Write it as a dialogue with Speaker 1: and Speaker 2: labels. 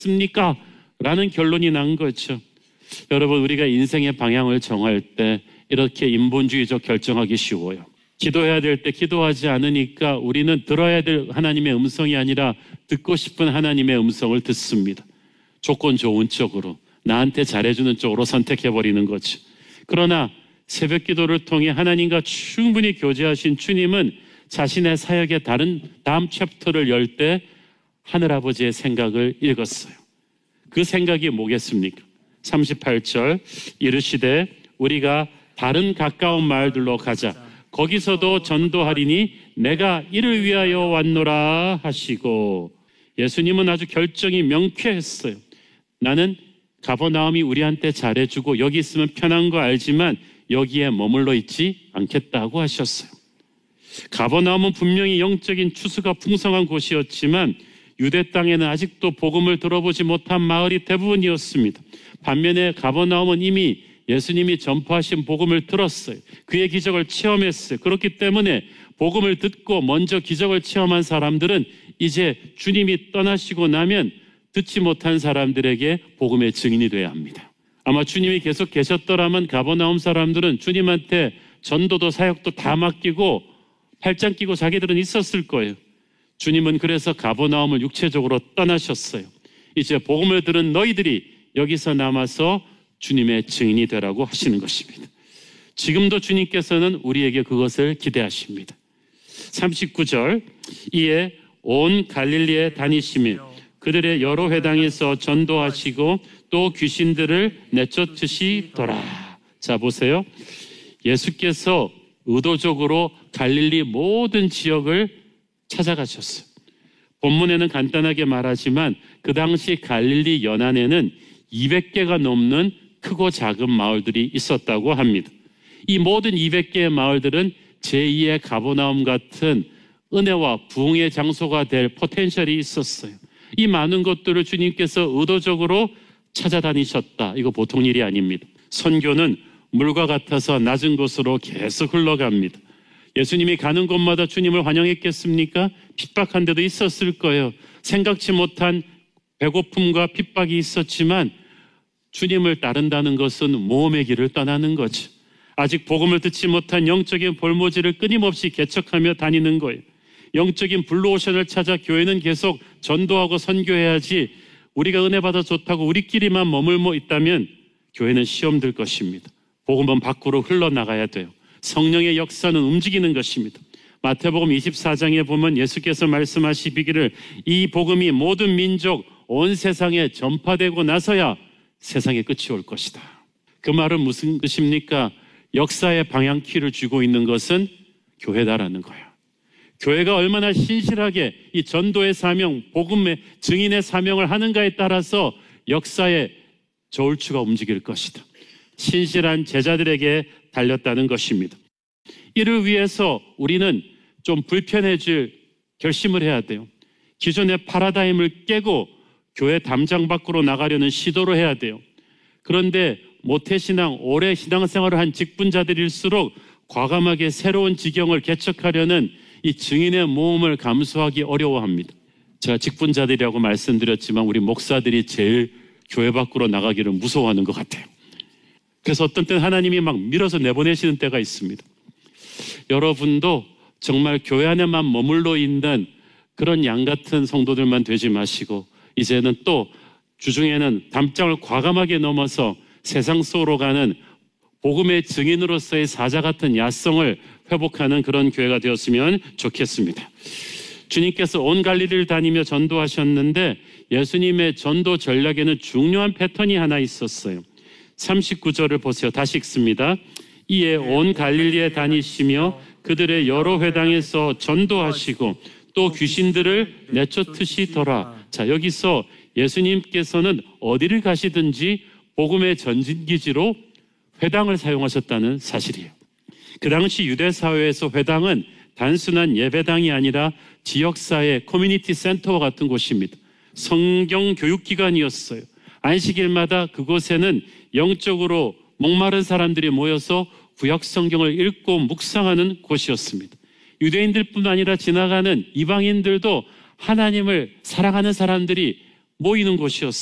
Speaker 1: 습니까? 라는 결론이 난 거죠. 여러분, 우리가 인생의 방향을 정할 때 이렇게 인본주의적 결정하기 쉬워요. 기도해야 될 때 기도하지 않으니까 우리는 들어야 될 하나님의 음성이 아니라 듣고 싶은 하나님의 음성을 듣습니다. 조건 좋은 쪽으로, 나한테 잘해주는 쪽으로 선택해버리는 거죠. 그러나 새벽 기도를 통해 하나님과 충분히 교제하신 주님은 자신의 사역의 다음 챕터를 열 때 하늘아버지의 생각을 읽었어요. 그 생각이 뭐겠습니까? 38절, 이르시되 우리가 다른 가까운 마을들로 가자. 거기서도 전도하리니 내가 이를 위하여 왔노라 하시고, 예수님은 아주 결정이 명쾌했어요. 나는 가버나움이 우리한테 잘해주고 여기 있으면 편한 거 알지만 여기에 머물러 있지 않겠다고 하셨어요. 가버나움은 분명히 영적인 추수가 풍성한 곳이었지만 유대 땅에는 아직도 복음을 들어보지 못한 마을이 대부분이었습니다. 반면에 가버나움은 이미 예수님이 전파하신 복음을 들었어요. 그의 기적을 체험했어요. 그렇기 때문에 복음을 듣고 먼저 기적을 체험한 사람들은 이제 주님이 떠나시고 나면 듣지 못한 사람들에게 복음의 증인이 되어야 합니다. 아마 주님이 계속 계셨더라면 가버나움 사람들은 주님한테 전도도 사역도 다 맡기고 팔짱 끼고 자기들은 있었을 거예요. 주님은 그래서 가버나움을 육체적으로 떠나셨어요. 이제 복음을 들은 너희들이 여기서 남아서 주님의 증인이 되라고 하시는 것입니다. 지금도 주님께서는 우리에게 그것을 기대하십니다. 39절, 이에 온 갈릴리에 다니시며 그들의 여러 회당에서 전도하시고 또 귀신들을 내쫓으시더라. 자, 보세요. 예수께서 의도적으로 갈릴리 모든 지역을 찾아가셨어요. 본문에는 간단하게 말하지만 그 당시 갈릴리 연안에는 200개가 넘는 크고 작은 마을들이 있었다고 합니다. 이 모든 200개의 마을들은 제2의 가버나움 같은 은혜와 부흥의 장소가 될 포텐셜이 있었어요. 이 많은 것들을 주님께서 의도적으로 찾아다니셨다. 이거 보통 일이 아닙니다. 선교는 물과 같아서 낮은 곳으로 계속 흘러갑니다. 예수님이 가는 곳마다 주님을 환영했겠습니까? 핍박한 데도 있었을 거예요. 생각지 못한 배고픔과 핍박이 있었지만 주님을 따른다는 것은 모험의 길을 떠나는 거죠. 아직 복음을 듣지 못한 영적인 볼모지를 끊임없이 개척하며 다니는 거예요. 영적인 블루오션을 찾아 교회는 계속 전도하고 선교해야지, 우리가 은혜 받아 좋다고 우리끼리만 머물러 있다면 교회는 시험 들 것입니다. 복음은 밖으로 흘러나가야 돼요. 성령의 역사는 움직이는 것입니다. 마태복음 24장에 보면 예수께서 말씀하시기를 이 복음이 모든 민족 온 세상에 전파되고 나서야 세상의 끝이 올 것이다. 그 말은 무슨 뜻입니까? 역사의 방향키를 쥐고 있는 것은 교회다라는 거예요. 교회가 얼마나 신실하게 이 전도의 사명, 복음의 증인의 사명을 하는가에 따라서 역사의 저울추가 움직일 것이다. 신실한 제자들에게 달렸다는 것입니다. 이를 위해서 우리는 좀 불편해질 결심을 해야 돼요. 기존의 파라다임을 깨고 교회 담장 밖으로 나가려는 시도를 해야 돼요. 그런데 모태신앙, 오래 신앙생활을 한 직분자들일수록 과감하게 새로운 지경을 개척하려는 이 증인의 모험을 감수하기 어려워합니다. 제가 직분자들이라고 말씀드렸지만 우리 목사들이 제일 교회 밖으로 나가기를 무서워하는 것 같아요. 그래서 어떤 때는 하나님이 막 밀어서 내보내시는 때가 있습니다. 여러분도 정말 교회 안에만 머물러 있는 그런 양 같은 성도들만 되지 마시고 이제는 또 주중에는 담장을 과감하게 넘어서 세상 속으로 가는 복음의 증인으로서의 사자 같은 야성을 회복하는 그런 교회가 되었으면 좋겠습니다. 주님께서 온 갈릴리를 다니며 전도하셨는데 예수님의 전도 전략에는 중요한 패턴이 하나 있었어요. 39절을 보세요. 다시 읽습니다. 이에 온 갈릴리에 다니시며 그들의 여러 회당에서 전도하시고 또 귀신들을 내쫓으시더라. 자, 여기서 예수님께서는 어디를 가시든지 복음의 전진기지로 회당을 사용하셨다는 사실이에요. 그 당시 유대 사회에서 회당은 단순한 예배당이 아니라 지역사회 커뮤니티 센터와 같은 곳입니다. 성경 교육기관이었어요. 안식일마다 그곳에는 영적으로 목마른 사람들이 모여서 구약 성경을 읽고 묵상하는 곳이었습니다. 유대인들뿐 아니라 지나가는 이방인들도 하나님을 사랑하는 사람들이 모이는 곳이었어요.